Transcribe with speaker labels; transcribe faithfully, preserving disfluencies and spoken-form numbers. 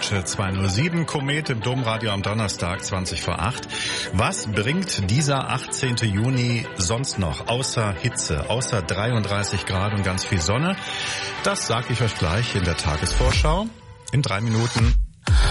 Speaker 1: Deutsche zweihundertsieben, Komet im Domradio am Donnerstag, zwanzig vor acht. Was bringt dieser achtzehnten Juni sonst noch, außer Hitze, außer dreiunddreißig Grad und ganz viel Sonne? Das sage ich euch gleich in der Tagesvorschau. In drei Minuten